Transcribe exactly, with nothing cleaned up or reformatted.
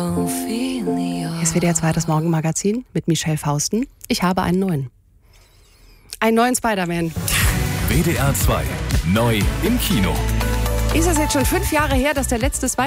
Hier ist W D R zwei, das Morgenmagazin mit Michelle Fausten. Ich habe einen neuen. Einen neuen Spider-Man. W D R zwei, neu im Kino. Ist es jetzt schon fünf Jahre her, dass der letzte Spider-Man